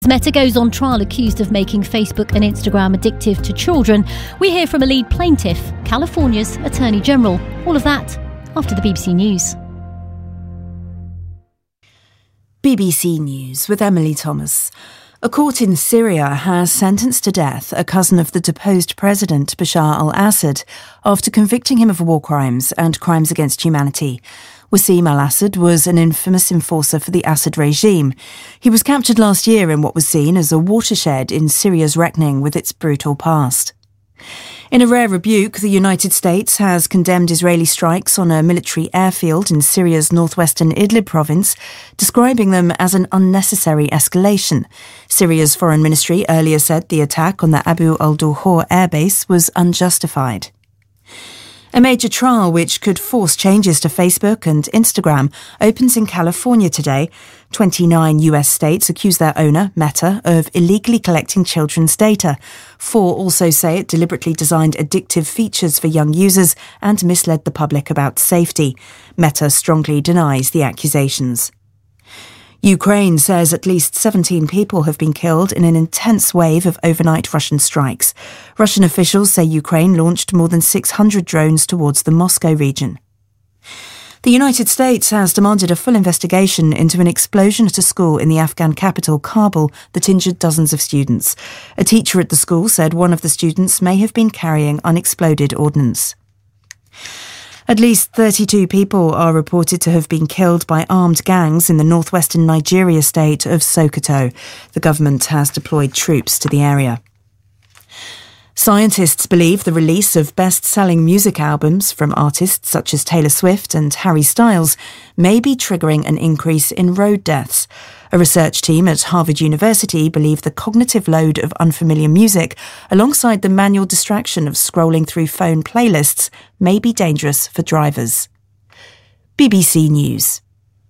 Meta goes on trial accused of making Facebook and Instagram addictive to children. We hear from a lead plaintiff, California's Attorney General. All of that after the BBC News. BBC News with Emily Thomas. A court in Syria has sentenced to death a cousin of the deposed president Bashar al-Assad after convicting him of war crimes and crimes against humanity. Wassim al-Assad was an infamous enforcer for the Assad regime. He was captured last year in what was seen as a watershed in Syria's reckoning with its brutal past. In a rare rebuke, the United States has condemned Israeli strikes on a military airfield in Syria's northwestern Idlib province, describing them as an unnecessary escalation. Syria's foreign ministry earlier said the attack on the Abu al-Duhur airbase was unjustified. A major trial which could force changes to Facebook and Instagram opens in California today. 29 US states accuse their owner, Meta, of illegally collecting children's data. 4 also say it deliberately designed addictive features for young users and misled the public about safety. Meta strongly denies the accusations. Ukraine says at least 17 people have been killed in an intense wave of overnight Russian strikes. Russian officials say Ukraine launched more than 600 drones towards the Moscow region. The United States has demanded a full investigation into an explosion at a school in the Afghan capital, Kabul, that injured dozens of students. A teacher at the school said one of the students may have been carrying unexploded ordnance. At least 32 people are reported to have been killed by armed gangs in the northwestern Nigeria state of Sokoto. The government has deployed troops to the area. Scientists believe the release of best-selling music albums from artists such as Taylor Swift and Harry Styles may be triggering an increase in road deaths. A research team at Harvard University believe the cognitive load of unfamiliar music, alongside the manual distraction of scrolling through phone playlists, may be dangerous for drivers. BBC News.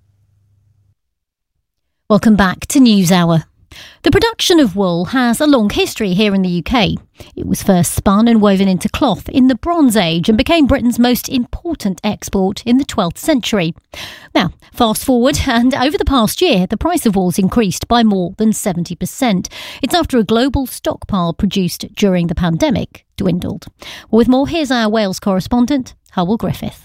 Welcome back to NewsHour. The production of wool has a long history here in the UK. It was first spun and woven into cloth in the Bronze Age and became Britain's most important export in the 12th century. Now, fast forward, and over the past year, the price of wool's increased by more than 70%. It's after a global stockpile produced during the pandemic dwindled. Well, with more, here's our Wales correspondent, Hywel Griffith.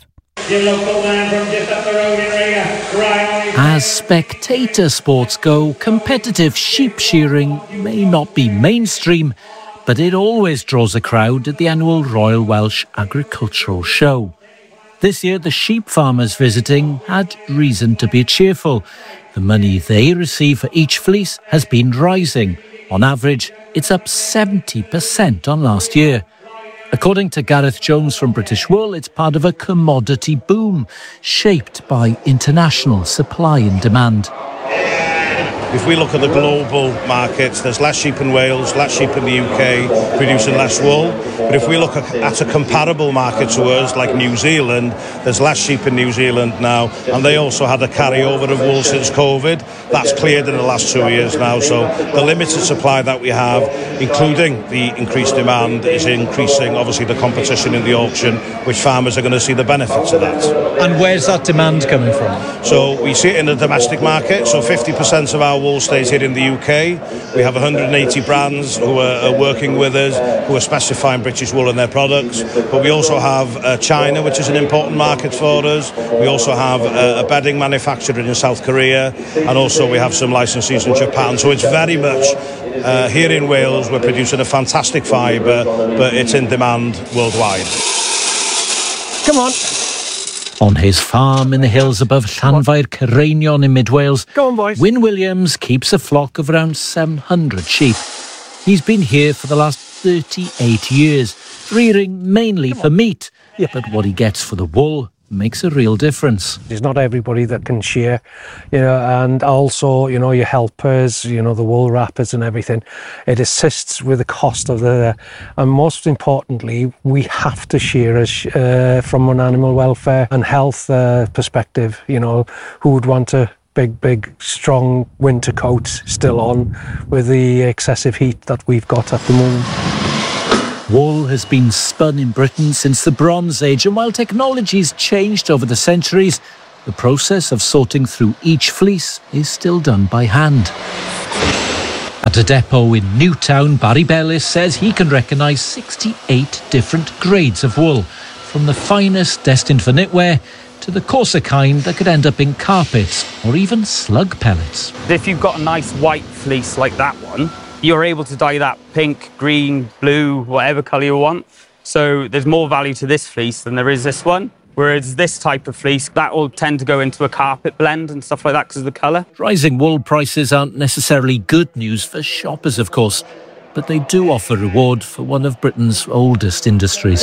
As spectator sports go, competitive sheep shearing may not be mainstream, but it always draws a crowd at the annual Royal Welsh Agricultural Show. This year, the sheep farmers visiting had reason to be cheerful. The money they receive for each fleece has been rising. On average, it's up 70% on last year. According to Gareth Jones from British Wool, it's part of a commodity boom shaped by international supply and demand. If we look at the global markets, there's less sheep in Wales, less sheep in the UK, producing less wool. But if we look at a comparable market to us, like New Zealand, there's less sheep in New Zealand now, and they also had a carryover of wool since COVID. That's cleared in the last 2 years now, so the limited supply that we have, including the increased demand, is increasing, obviously, the competition in the auction, which farmers are going to see the benefits of that. And where's that demand coming from? So we see it in the domestic market, so 50% of our wool stays here in the UK. We have 180 brands who are working with us, who are specifying British wool in their products. But we also have China, which is an important market for us. We also have a bedding manufacturer in South Korea, and also we have some licensees in Japan. So it's very much here in Wales, we're producing a fantastic fibre, but it's in demand worldwide. Come on. On his farm in the hills above Llanfair Cerreinion in mid-Wales, Go on, boys. Wyn Williams keeps a flock of around 700 sheep. He's been here for the last 38 years, rearing mainly for meat. Yeah. But what he gets for the wool makes a real difference. There's not everybody that can shear, and also, your helpers, the wool wrappers and everything. It assists with the cost of and most importantly, we have to shear from an animal welfare and health perspective. Who would want a big, strong winter coat still on with the excessive heat that we've got at the moment? Wool has been spun in Britain since the Bronze Age, and while technology's changed over the centuries, the process of sorting through each fleece is still done by hand. At a depot in Newtown, Barry Bellis says he can recognise 68 different grades of wool, from the finest destined for knitwear to the coarser kind that could end up in carpets or even slug pellets. If you've got a nice white fleece like that one, you're able to dye that pink, green, blue, whatever colour you want. So there's more value to this fleece than there is this one. Whereas this type of fleece, that will tend to go into a carpet blend and stuff like that because of the colour. Rising wool prices aren't necessarily good news for shoppers, of course, but they do offer reward for one of Britain's oldest industries.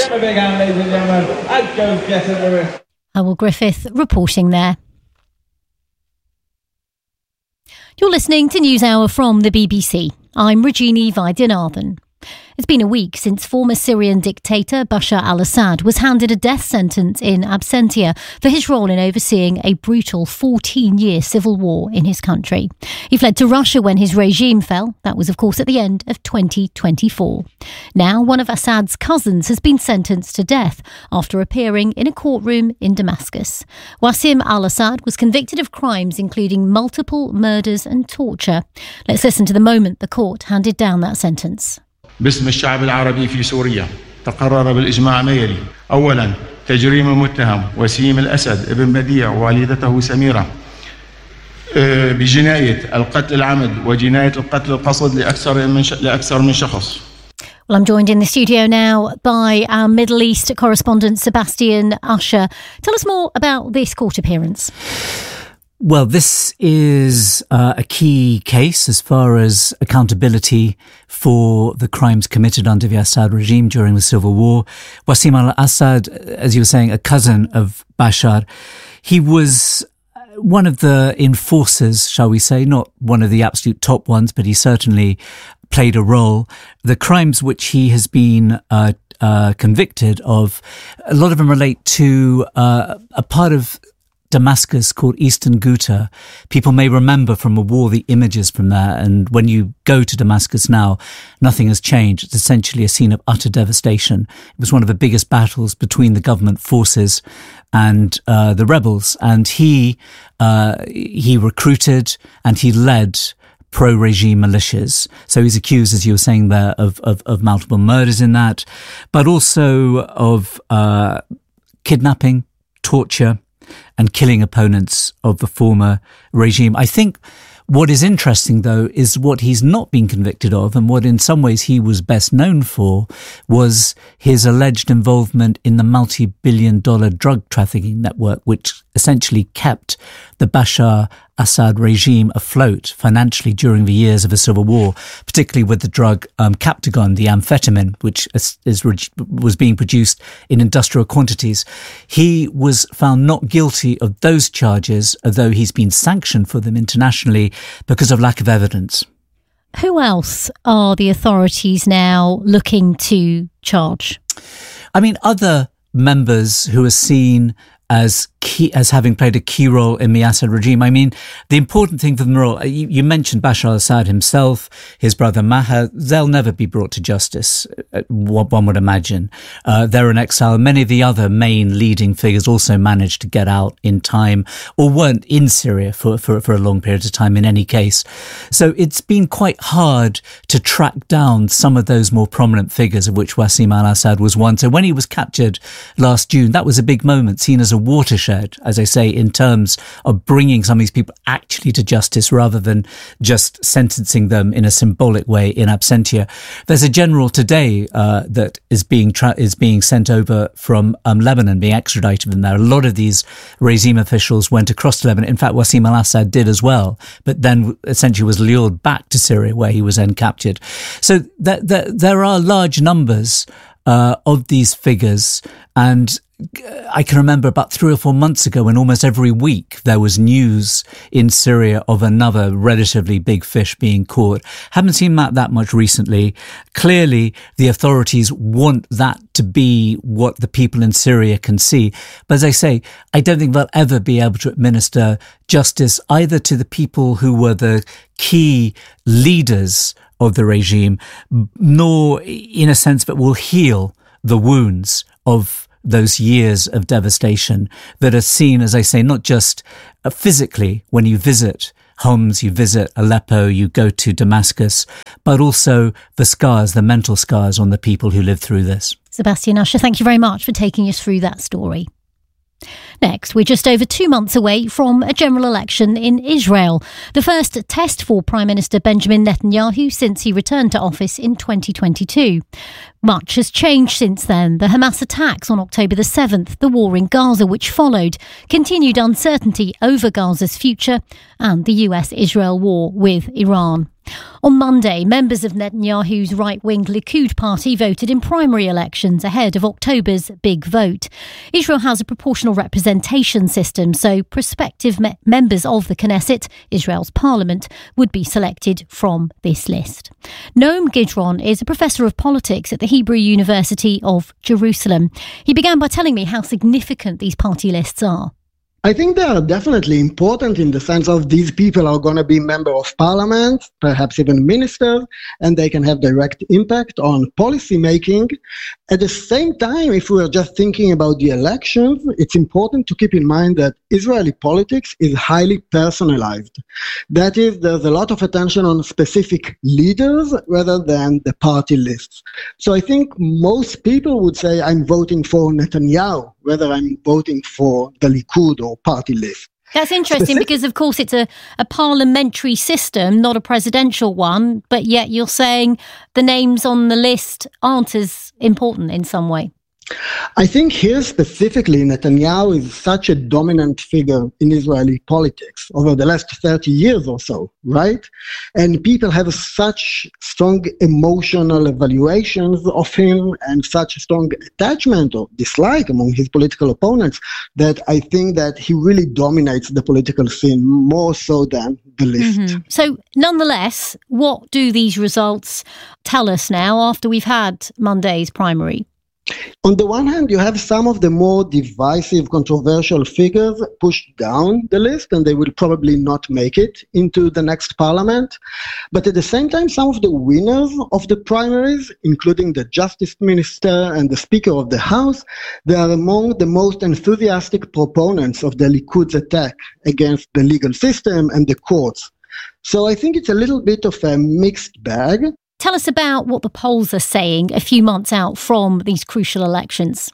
Howell Griffith reporting there. You're listening to NewsHour from the BBC. I'm Regina Vaidyanathan. It's been a week since former Syrian dictator Bashar al-Assad was handed a death sentence in absentia for his role in overseeing a brutal 14-year civil war in his country. He fled to Russia when his regime fell. That was, of course, at the end of 2024. Now, one of Assad's cousins has been sentenced to death after appearing in a courtroom in Damascus. Wassim al-Assad was convicted of crimes including multiple murders and torture. Let's listen to the moment the court handed down that sentence. باسم الشعب العربي في سوريا تقرر بالإجماع ما يلي. أولا تجريم المتهم وسيم الأسد ابن بديع ووالدته سميرة بجناية القتل العمد وجناية القتل القصد لأكثر من شخص. Well, I'm joined in the studio now by our Middle East correspondent Sebastian Usher. Tell us more about this court appearance. Well, this is a key case as far as accountability for the crimes committed under the Assad regime during the civil war. Wassim al-Assad, as you were saying, a cousin of Bashar, he was one of the enforcers, shall we say, not one of the absolute top ones, but he certainly played a role. The crimes which he has been convicted of, a lot of them relate to a part of Damascus called Eastern Ghouta. People may remember from a war the images from there, and when you go to Damascus now, nothing has changed. It's essentially a scene of utter devastation. It was one of the biggest battles between the government forces and the rebels, and he recruited and he led pro-regime militias. So he's accused, as you were saying there, of multiple murders in that, but also of kidnapping, torture, and killing opponents of the former regime. I think what is interesting, though, is what he's not been convicted of, and what in some ways he was best known for, was his alleged involvement in the multi-billion-dollar drug trafficking network, which essentially kept the Bashar Assad regime afloat financially during the years of the civil war, particularly with the drug Captagon, the amphetamine, which was being produced in industrial quantities. He was found not guilty of those charges, although he's been sanctioned for them internationally because of lack of evidence. Who else are the authorities now looking to charge? I mean, other members who are seen as having played a key role in the Assad regime. I mean, the important thing for them all, you mentioned Bashar al-Assad himself, his brother Maher, they'll never be brought to justice, one would imagine. They're in exile. Many of the other main leading figures also managed to get out in time or weren't in Syria for a long period of time in any case. So it's been quite hard to track down some of those more prominent figures, of which Wassim al-Assad was one. So when he was captured last June, that was a big moment, seen as a watershed, as I say, in terms of bringing some of these people actually to justice rather than just sentencing them in a symbolic way in absentia. There's a general today that is being sent over from Lebanon, being extradited from there. A lot of these regime officials went across to Lebanon. In fact, Wassim al-Assad did as well, but then essentially was lured back to Syria, where he was then captured. So there are large numbers of these figures, and I can remember about 3 or 4 months ago when almost every week there was news in Syria of another relatively big fish being caught. Haven't seen that much recently. Clearly, the authorities want that to be what the people in Syria can see. But as I say, I don't think they'll ever be able to administer justice either to the people who were the key leaders of the regime, nor in a sense that will heal the wounds of those years of devastation that are seen, as I say, not just physically when you visit Homs, you visit Aleppo, you go to Damascus, but also the scars, the mental scars on the people who lived through this. Sebastian Usher, thank you very much for taking us through that story. Next, we're just over 2 months away from a general election in Israel, the first test for Prime Minister Benjamin Netanyahu since he returned to office in 2022. Much has changed since then. The Hamas attacks on October the 7th, the war in Gaza which followed, continued uncertainty over Gaza's future, and the US-Israel war with Iran. On Monday, members of Netanyahu's right-wing Likud party voted in primary elections ahead of October's big vote. Israel has a proportional representation system, so prospective members of the Knesset, Israel's parliament, would be selected from this list. Noam Gidron is a professor of politics at the Hebrew University of Jerusalem. He began by telling me how significant these party lists are. I think they are definitely important in the sense of these people are going to be members of parliament, perhaps even ministers, and they can have direct impact on policy making. At the same time, if we are just thinking about the elections, it's important to keep in mind that Israeli politics is highly personalized. That is, there's a lot of attention on specific leaders rather than the party lists. So I think most people would say, I'm voting for Netanyahu, whether I'm voting for the Likud or party list. That's interesting because, of course, it's a parliamentary system, not a presidential one, but yet you're saying the names on the list aren't as important in some way. I think here specifically, Netanyahu is such a dominant figure in Israeli politics over the last 30 years or so, right? And people have such strong emotional evaluations of him and such a strong attachment or dislike among his political opponents that I think that he really dominates the political scene more so than the list. Mm-hmm. So nonetheless, what do these results tell us now after we've had Monday's primary? On the one hand, you have some of the more divisive, controversial figures pushed down the list, and they will probably not make it into the next parliament. But at the same time, some of the winners of the primaries, including the Justice Minister and the Speaker of the House, they are among the most enthusiastic proponents of the Likud's attack against the legal system and the courts. So I think it's a little bit of a mixed bag. Tell us about what the polls are saying a few months out from these crucial elections.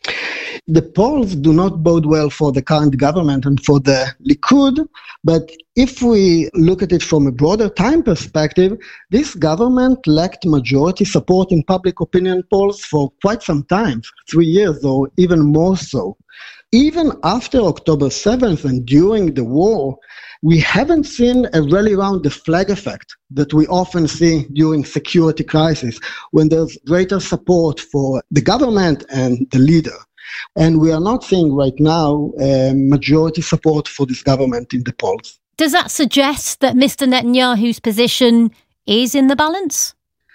The polls do not bode well for the current government and for the Likud, but if we look at it from a broader time perspective, this government lacked majority support in public opinion polls for quite some time, 3 years or even more so. Even after October 7th and during the war, we haven't seen a rally around the flag effect that we often see during security crisis, when there's greater support for the government and the leader. And we are not seeing right now majority support for this government in the polls. Does that suggest that Mr. Netanyahu's position is in the balance?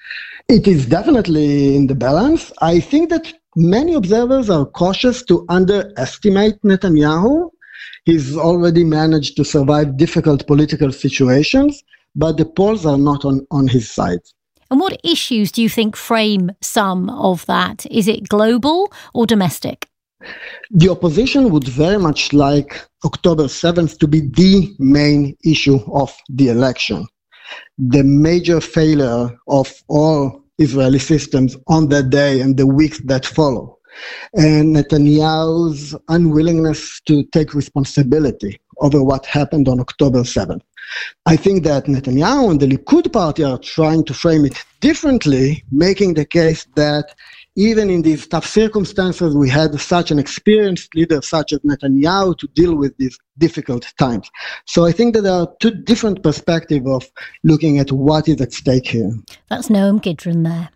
It is definitely in the balance. I think that many observers are cautious to underestimate Netanyahu. He's already managed to survive difficult political situations, but the polls are not on his side. And what issues do you think frame some of that? Is it global or domestic? The opposition would very much like October 7th to be the main issue of the election. The major failure of all Israeli systems on that day and the weeks that follow. And Netanyahu's unwillingness to take responsibility over what happened on October 7th. I think that Netanyahu and the Likud party are trying to frame it differently, making the case that even in these tough circumstances, we had such an experienced leader such as Netanyahu to deal with these difficult times. So I think that there are two different perspectives of looking at what is at stake here. That's Noam Gidron there.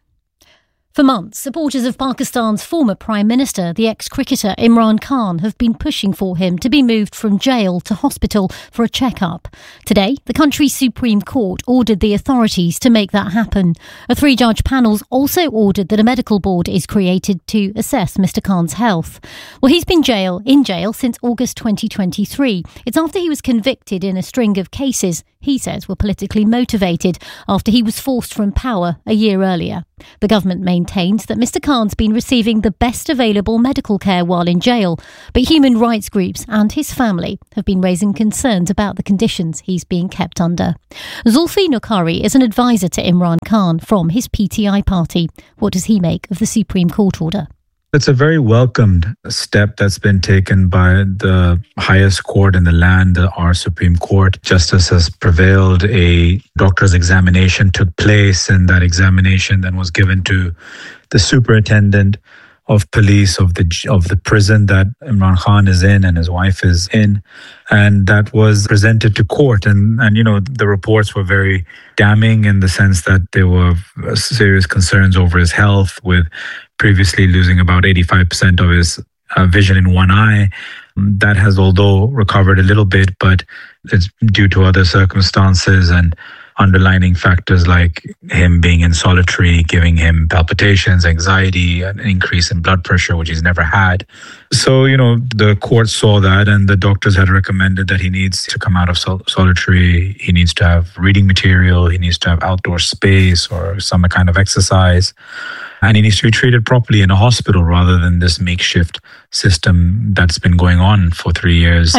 For months, supporters of Pakistan's former Prime Minister, the ex-cricketer Imran Khan, have been pushing for him to be moved from jail to hospital for a check-up. Today, the country's Supreme Court ordered the authorities to make that happen. A 3-judge panel also ordered that a medical board is created to assess Mr. Khan's health. Well, he's been in jail since August 2023. It's after he was convicted in a string of cases he says were politically motivated after he was forced from power a year earlier. The government maintains that Mr Khan's been receiving the best available medical care while in jail, but human rights groups and his family have been raising concerns about the conditions he's being kept under. Zulfi Noqari is an advisor to Imran Khan from his PTI party. What does he make of the Supreme Court order? It's a very welcomed step that's been taken by the highest court in the land, our Supreme Court. Justice has prevailed. A doctor's examination took place, and that examination then was given to the superintendent of police of the prison that Imran Khan is in and his wife is in, and that was presented to court. And the reports were very damning in the sense that there were serious concerns over his health, with previously losing about 85% of his vision in one eye. That has, although recovered a little bit, but it's due to other circumstances and underlining factors like him being in solitary, giving him palpitations, anxiety, an increase in blood pressure, which he's never had. So, the court saw that, and the doctors had recommended that he needs to come out of solitary. He needs to have reading material. He needs to have outdoor space or some kind of exercise. And he needs to be treated properly in a hospital rather than this makeshift system that's been going on for 3 years.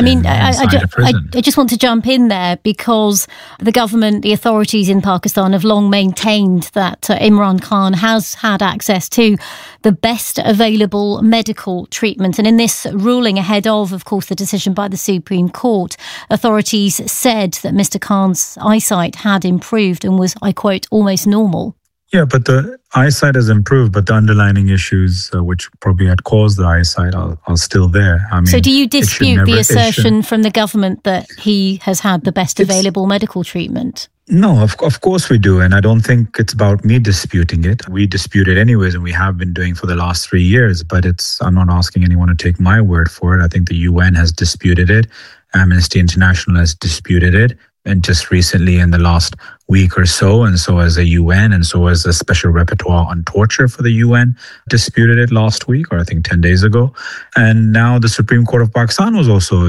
I just want to jump in there because the government, the authorities in Pakistan have long maintained that Imran Khan has had access to the best available medical treatment. And in this ruling ahead of course, the decision by the Supreme Court, authorities said that Mr Khan's eyesight had improved and was, I quote, almost normal. Yeah, but the eyesight has improved, but the underlying issues which probably had caused the eyesight are still there. So do you dispute the assertion from the government that he has had the best available medical treatment? No, of course we do. And I don't think it's about me disputing it. We dispute it anyways, and we have been doing for the last 3 years. But I'm not asking anyone to take my word for it. I think the UN has disputed it. Amnesty International has disputed it. And just recently in the last week or so, and so has the UN, and so has the Special Rapporteur on Torture for the UN disputed it last week, or I think 10 days ago. And now the Supreme Court of Pakistan was also,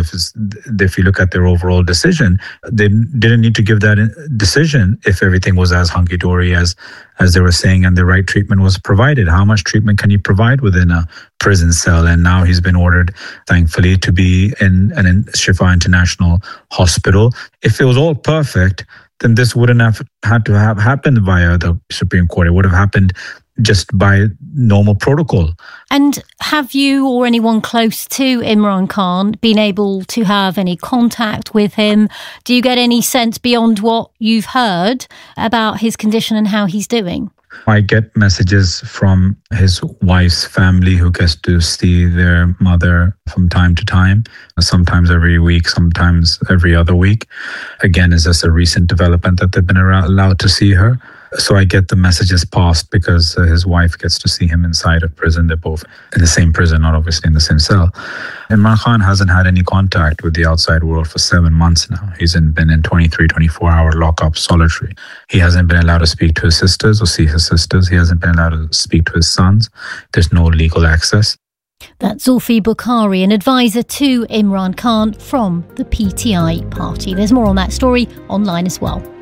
if you look at their overall decision, they didn't need to give that decision if everything was as hunky-dory as they were saying and the right treatment was provided. How much treatment can you provide within a prison cell? And now he's been ordered, thankfully, to be in Shifa International Hospital. If it was all perfect, then this wouldn't have had to have happened via the Supreme Court. It would have happened just by normal protocol. And have you or anyone close to Imran Khan been able to have any contact with him? Do you get any sense beyond what you've heard about his condition and how he's doing? I get messages from his wife's family who gets to see their mother from time to time, sometimes every week, sometimes every other week. Again, it's just a recent development that they've been allowed to see her. So I get the messages passed because his wife gets to see him inside of prison. They're both in the same prison, not obviously in the same cell. Imran Khan hasn't had any contact with the outside world for 7 months now. He's been in 23, 24-hour lockup, solitary. He hasn't been allowed to speak to his sisters or see his sisters. He hasn't been allowed to speak to his sons. There's no legal access. That's Zulfi Bukhari, an advisor to Imran Khan from the PTI party. There's more on that story online as well.